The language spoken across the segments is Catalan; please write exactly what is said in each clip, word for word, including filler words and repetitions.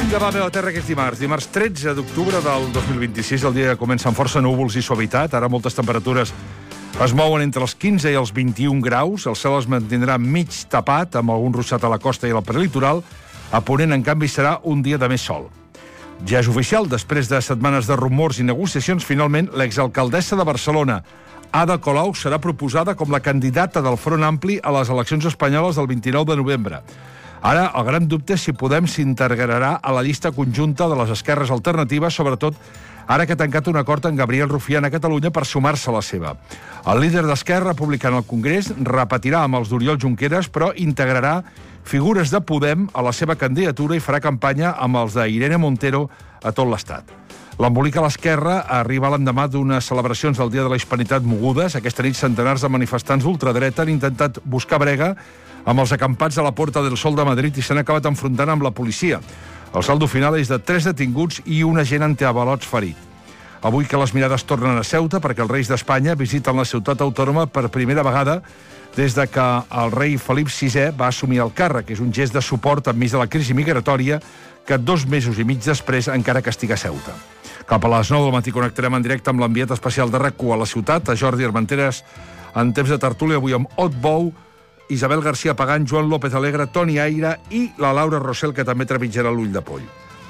Vinga, va, veu a terra aquest dimarts. Dimarts tretze d'octubre del dos mil vint-i-sis, el dia comença amb força núvols i suavitat. Ara moltes temperatures es mouen entre els quinze i els vint-i-un graus. El cel es mantindrà mig tapat, amb algun ruixat a la costa i al prelitoral. A Ponent, en canvi, serà un dia de més sol. Ja és oficial, després de setmanes de rumors i negociacions, finalment l'exalcaldessa de Barcelona, Ada Colau, serà proposada com la candidata del Front Ampli a les eleccions espanyoles del vint-i-nou de novembre. Ara, el gran dubte és si Podem s'integrarà a la llista conjunta de les esquerres alternatives, sobretot ara que ha tancat un acord amb Gabriel Rufián a Catalunya per sumar-se a la seva. El líder d'Esquerra Republicana al Congrés repetirà amb els d'Oriol Junqueras, però integrarà figures de Podem a la seva candidatura i farà campanya amb els d'Irene Montero a tot l'Estat. L'embolic a l'esquerra arriba l'endemà d'unes celebracions del Dia de la Hispanitat mogudes. Aquesta nit, centenars de manifestants d'ultradreta han intentat buscar brega amb els acampats a la Puerta del Sol de Madrid i s'han acabat enfrontant amb la policia. El saldo final és de tres detinguts i un agent antiavalots ferit. Avui que les mirades tornen a Ceuta perquè els reis d'Espanya visiten la ciutat autònoma per primera vegada des de que el rei Felip sisè va assumir el càrrec. És un gest de suport enmig de la crisi migratòria que dos mesos i mig després encara castiga Ceuta. Cap a les nou del matí connectarem en directe amb l'enviat especial de RAC u a la ciutat, a Jordi Armenteres, en temps de tertúlia, avui amb Ot Bou, Isabel García Pagán, Joan López Alegre, Toni Aire i la Laura Rossell, que també trepitjarà l'ull de poll.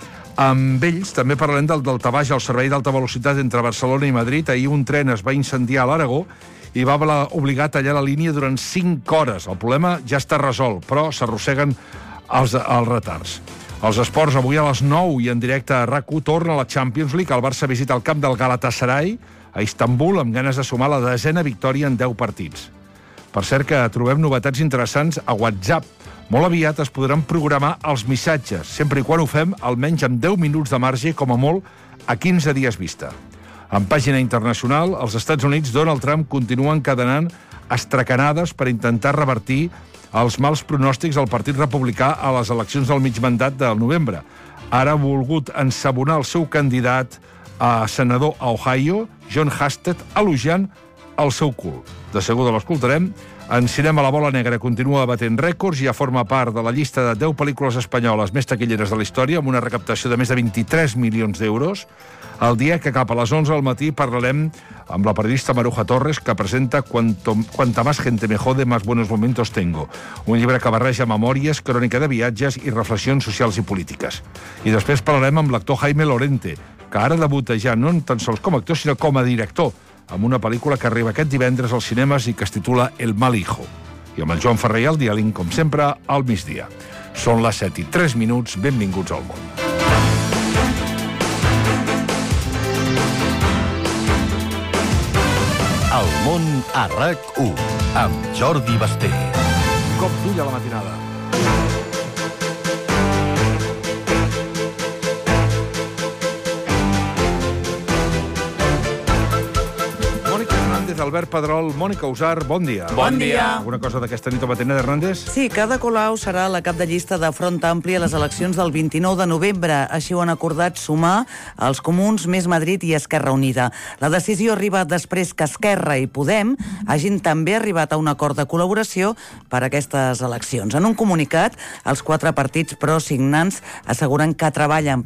Amb ells també parlarem del daltabaix al servei d'alta velocitat entre Barcelona i Madrid. Ahir un tren es va incendiar a l'Aragó i va obligar a tallar la línia durant cinc hores. El problema ja està resolt, però s'arrosseguen els, els retards. Els esports, avui a les nou i en directe a RAC u, torna a la Champions League. El Barça visita el camp del Galatasaray a Istanbul amb ganes de sumar la desena victòria en deu partits. Per cert que trobem novetats interessants a WhatsApp. Molt aviat es podran programar els missatges, sempre i quan ho fem almenys amb deu minuts de marge, com a molt, a quinze dies vista. En pàgina internacional, als Estats Units, Donald Trump continua encadenant estracanades per intentar revertir els mals pronòstics del Partit Republicà a les eleccions del mig mandat del novembre. Ara ha volgut ensabonar el seu candidat a senador a Ohio, John Husted, elogiant el seu cul. De segur l'escoltarem. En cinema, la bola negra continua batent rècords i ja forma part de la llista de deu pel·lícules espanyoles més taquilleres de la història, amb una recaptació de més de vint-i-tres milions d'euros. El dia que cap a les onze del matí parlarem amb la periodista Maruja Torres, que presenta Cuanto, Cuanta más gente me jode, más buenos momentos tengo. Un llibre que barreja memòries, crònica de viatges i reflexions socials i polítiques. I després parlarem amb l'actor Jaime Lorente, que ara debuta ja no tan sols com a actor, sinó com a director, amb una pel·lícula que arriba aquest divendres als cinemes i que es titula El mal hijo. I amb el Joan Ferrer i el Dialing, com sempre, al migdia. Són les set i tres minuts, benvinguts al món. El món a RAC u, amb Jordi Basté. Cop d'ull a la matinada. Albert Pedrol, Mònica Usar, bon dia. Bon dia. Alguna cosa d'aquesta nit o matinada, Hernández? Sí, que Ada Colau serà la cap de llista de Front Ampli a les eleccions del vint-i-nou de novembre. Així ho han acordat sumar els Comuns, Més Madrid i Esquerra Unida. La decisió arriba després que Esquerra i Podem hagin també arribat a un acord de col·laboració per a aquestes eleccions. En un comunicat, els quatre partits prosignants asseguren que treballen